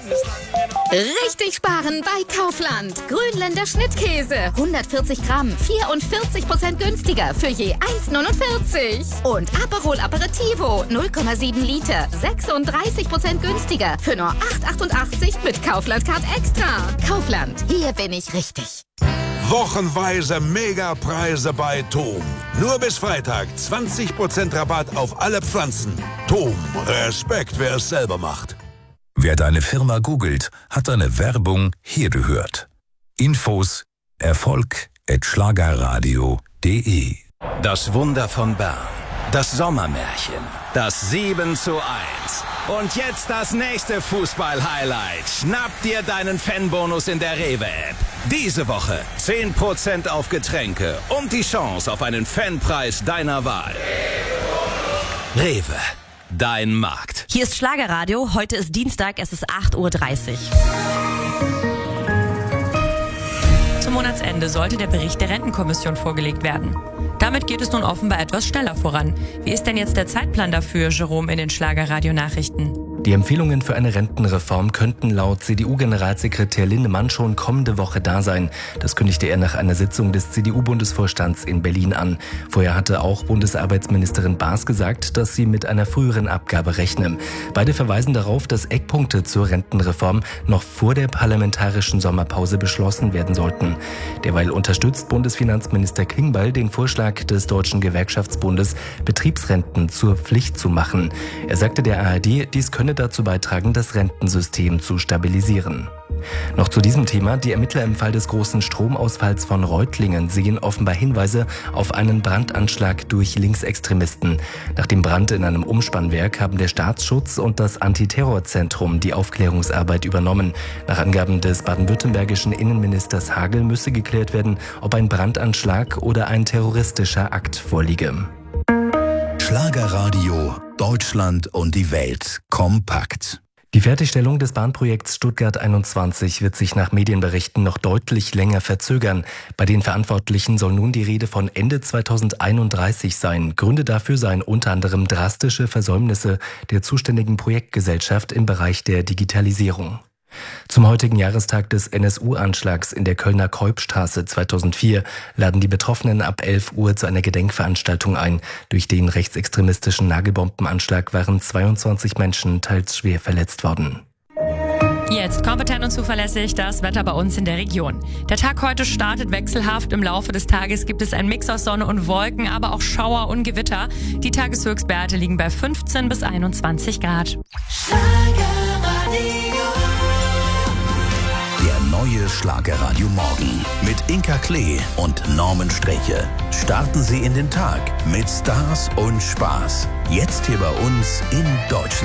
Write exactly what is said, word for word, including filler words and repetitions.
Richtig sparen bei Kaufland. Grünländer Schnittkäse. hundertvierzig Gramm, vierundvierzig Prozent günstiger für je eins neunundvierzig. Und Aperol Aperitivo, null Komma sieben Liter, sechsunddreißig Prozent günstiger für nur acht achtundachtzig mit Kaufland Card Extra. Kaufland, hier bin ich richtig. Wochenweise Megapreise bei Thom. Nur bis Freitag zwanzig Prozent Rabatt auf alle Pflanzen. Thom, Respekt, wer es selber macht. Wer deine Firma googelt, hat deine Werbung hier gehört. Infos erfolg at schlagerradio punkt de. Das Wunder von Bern. Das Sommermärchen. Das sieben zu eins. Und jetzt das nächste Fußball-Highlight. Schnapp dir deinen Fanbonus in der Rewe-App. Diese Woche zehn Prozent auf Getränke und die Chance auf einen Fanpreis deiner Wahl. Rewe. Dein Markt. Hier ist Schlagerradio. Heute ist Dienstag, es ist acht Uhr dreißig. Zum Monatsende sollte der Bericht der Rentenkommission vorgelegt werden. Damit geht es nun offenbar etwas schneller voran. Wie ist denn jetzt der Zeitplan dafür, Jerome, in den Schlagerradio-Nachrichten? Die Empfehlungen für eine Rentenreform könnten laut C D U-Generalsekretär Lindemann schon kommende Woche da sein. Das kündigte er nach einer Sitzung des C D U-Bundesvorstands in Berlin an. Vorher hatte auch Bundesarbeitsministerin Baas gesagt, dass sie mit einer früheren Abgabe rechne. Beide verweisen darauf, dass Eckpunkte zur Rentenreform noch vor der parlamentarischen Sommerpause beschlossen werden sollten. Derweil unterstützt Bundesfinanzminister Klingbeil den Vorschlag des Deutschen Gewerkschaftsbundes, Betriebsrenten zur Pflicht zu machen. Er sagte der A R D, dies könne dazu beitragen, das Rentensystem zu stabilisieren. Noch zu diesem Thema. Die Ermittler im Fall des großen Stromausfalls von Reutlingen sehen offenbar Hinweise auf einen Brandanschlag durch Linksextremisten. Nach dem Brand in einem Umspannwerk haben der Staatsschutz und das Antiterrorzentrum die Aufklärungsarbeit übernommen. Nach Angaben des baden-württembergischen Innenministers Hagel müsse geklärt werden, ob ein Brandanschlag oder ein terroristischer Akt vorliege. Schlagerradio, Deutschland und die Welt kompakt. Die Fertigstellung des Bahnprojekts Stuttgart einundzwanzig wird sich nach Medienberichten noch deutlich länger verzögern. Bei den Verantwortlichen soll nun die Rede von Ende zweitausendeinunddreißig sein. Gründe dafür seien unter anderem drastische Versäumnisse der zuständigen Projektgesellschaft im Bereich der Digitalisierung. Zum heutigen Jahrestag des N S U-Anschlags in der Kölner Keupstraße zweitausendvier laden die Betroffenen ab elf Uhr zu einer Gedenkveranstaltung ein. Durch den rechtsextremistischen Nagelbombenanschlag waren zweiundzwanzig Menschen teils schwer verletzt worden. Jetzt kompetent und zuverlässig das Wetter bei uns in der Region. Der Tag heute startet wechselhaft. Im Laufe des Tages gibt es einen Mix aus Sonne und Wolken, aber auch Schauer und Gewitter. Die Tageshöchstwerte liegen bei fünfzehn bis einundzwanzig Grad. Der neue Schlagerradio Morgen mit Inka Klee und Norman Streche. Starten Sie in den Tag mit Stars und Spaß. Jetzt hier bei uns in Deutschland.